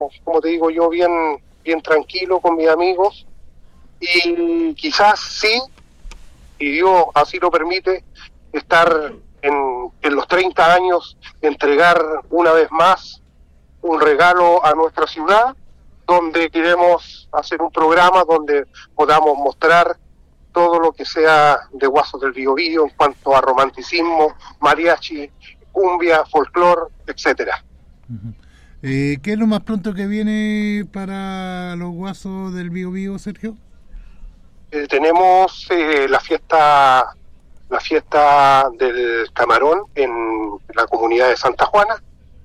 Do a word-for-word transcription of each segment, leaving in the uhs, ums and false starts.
como te digo yo, bien, bien tranquilo con mis amigos, y quizás sí, y Dios así lo permite, estar en, en los treinta años, entregar una vez más un regalo a nuestra ciudad, donde queremos hacer un programa donde podamos mostrar todo lo que sea de Guasos del Biobío en cuanto a romanticismo, mariachi, cumbia, folclor, etcétera. Uh-huh. Eh, ¿Qué es lo más pronto que viene para los Guasos del Biobío, Sergio? Eh, tenemos eh, la fiesta la fiesta del camarón en la comunidad de Santa Juana.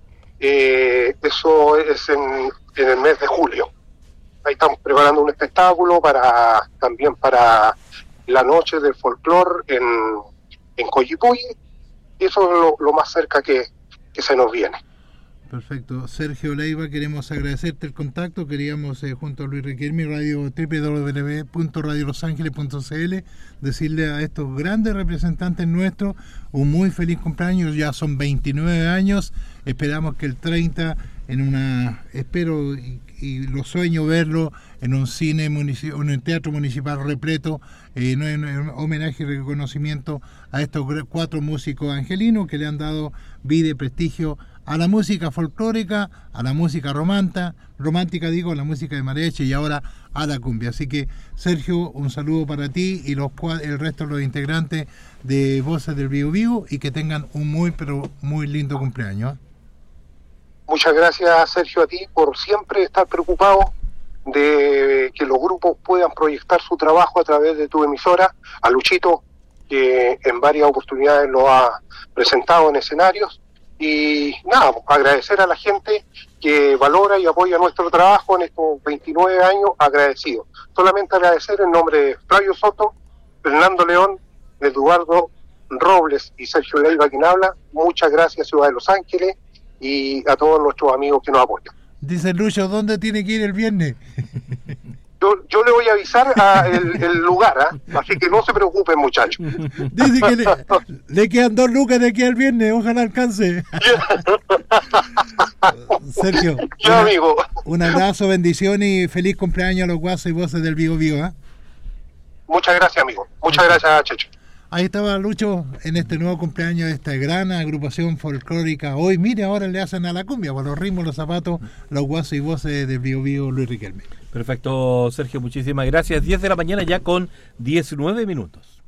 Eh, eso es en, en el mes de julio. Ahí estamos preparando un espectáculo para también para la noche del folclor en, en Coyipulli, y eso es lo, lo más cerca que, que se nos viene. Perfecto. Sergio Leiva, queremos agradecerte el contacto. Queríamos, eh, junto a Luis Riquelme, radio doble u doble u doble u punto radio los ángeles punto c l, decirle a estos grandes representantes nuestros un muy feliz cumpleaños. Ya son veintinueve años. Esperamos que el treinta, en una, espero y, y lo sueño verlo en un cine municipal, en un teatro municipal repleto, eh, en, en, en homenaje y reconocimiento a estos cuatro músicos angelinos que le han dado vida y prestigio a la música folclórica, a la música romántica, romántica digo, a la música de mariachi y ahora a la cumbia. Así que, Sergio, un saludo para ti y los el resto de los integrantes de Voces del Biobío, y que tengan un muy, pero muy lindo cumpleaños. Muchas gracias, Sergio, a ti por siempre estar preocupado de que los grupos puedan proyectar su trabajo a través de tu emisora, a Luchito, que en varias oportunidades lo ha presentado en escenarios. Y nada, agradecer a la gente que valora y apoya nuestro trabajo en estos veintinueve años, agradecido. Solamente agradecer en nombre de Flavio Soto, Fernando León, Eduardo Robles y Sergio Leiva, quien habla. Muchas gracias, Ciudad de Los Ángeles, y a todos nuestros amigos que nos apoyan. Dice Lucho, ¿dónde tiene que ir el viernes? Yo, yo le voy a avisar a el, el lugar, ¿eh? Así que no se preocupen, muchachos. Dice que le, le quedan dos lucas de aquí al viernes, ojalá alcance. Sergio, yo, una, amigo. Un abrazo, bendición y feliz cumpleaños a los Guasos y Voces del Biobío, ¿eh? Muchas gracias, amigo. Muchas gracias, Checho. Ahí estaba Lucho en este nuevo cumpleaños de esta gran agrupación folclórica. Hoy, mire, ahora le hacen a la cumbia, por los ritmos, los zapatos, los Guasos y Voces del Biobío, Luis Riquelme. Perfecto, Sergio, muchísimas gracias. diez de la mañana ya con diecinueve minutos.